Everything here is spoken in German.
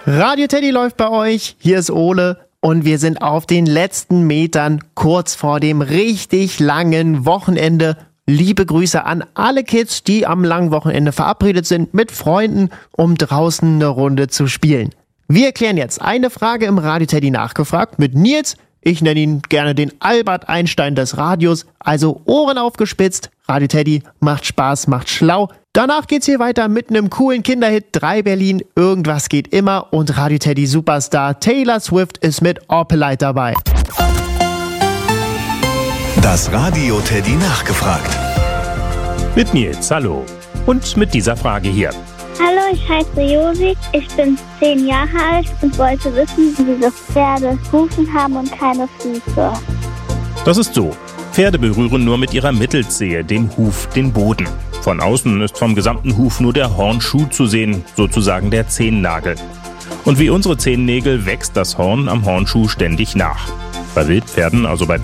Radio Teddy läuft bei euch, hier ist Ole und wir sind auf den letzten Metern kurz vor dem richtig langen Wochenende. Liebe Grüße an alle Kids, die am langen Wochenende verabredet sind mit Freunden, um draußen eine Runde zu spielen. Wir klären jetzt eine Frage im Radio Teddy nachgefragt mit Nils. Ich nenne ihn gerne den Albert Einstein des Radios, also Ohren aufgespitzt. Radio Teddy macht Spaß, macht schlau. Danach geht's hier weiter mit einem coolen Kinderhit 3 Berlin, irgendwas geht immer und Radio Teddy Superstar Taylor Swift ist mit Opelite dabei. Das Radio Teddy nachgefragt. Mit Nils, hallo. Und mit dieser Frage hier. Hallo, ich heiße Josi, ich bin 10 Jahre alt und wollte wissen, wieso Pferde Hufen haben und keine Füße. Das ist so. Pferde berühren nur mit ihrer Mittelzehe, dem Huf, den Boden. Von außen ist vom gesamten Huf nur der Hornschuh zu sehen, sozusagen der Zehennagel. Und wie unsere Zehennägel wächst das Horn am Hornschuh ständig nach. Bei Wildpferden, also bei